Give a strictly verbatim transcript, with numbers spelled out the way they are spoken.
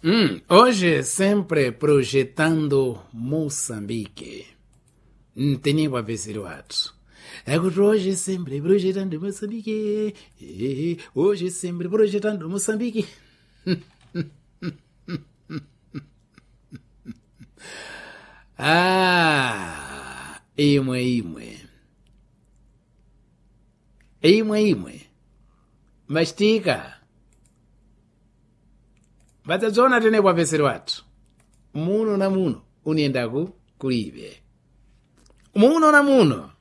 Hum, hoje sempre projetando Moçambique. Hum, Tem para ver se watu. É que hoje sempre projetando Moçambique. Eh, Hoje sempre projetando Moçambique. Ah, imwe imwe. Imwe imwe. Mastika. Vatadzona tene kwapeseri watu. Muno na muno uniendaku kulibe. Muno na muno